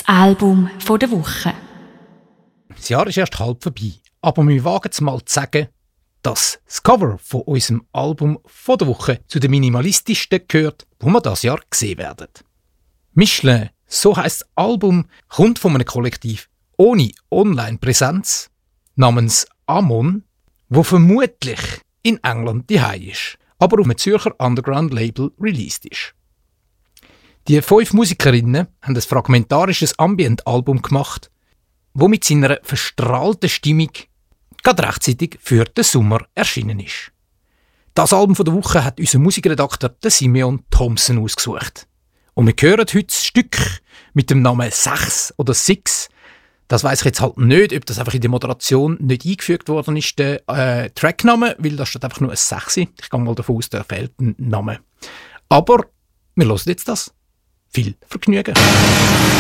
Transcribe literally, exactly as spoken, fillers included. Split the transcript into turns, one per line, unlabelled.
Album von der Woche.
Das Jahr ist erst halb vorbei, aber wir wagen es mal zu sagen, dass das Cover von unserem Album von der Woche zu den minimalistischsten gehört, wo wir dieses Jahr gesehen werden. Michelin, so heisst das Album, kommt von einem Kollektiv ohne Online-Präsenz namens Amon, wo vermutlich in England daheim ist, aber auf einem Zürcher Underground-Label released ist. Die fünf Musikerinnen haben ein fragmentarisches Ambient-Album gemacht, wo mit seiner verstrahlten Stimmung gerade rechtzeitig für den Sommer erschienen ist. Das Album der Woche hat unser Musikredakteur Simeon Thompson ausgesucht. Und wir hören heute das Stück mit dem Namen sechs oder Six. Das weiss ich jetzt halt nicht, ob das einfach in der Moderation nicht eingefügt worden ist, der äh, Trackname, weil da steht einfach nur ein sechs. Ich gehe mal davon aus, da fehlt ein Name. Aber wir hören jetzt das. Viel Vergnügen!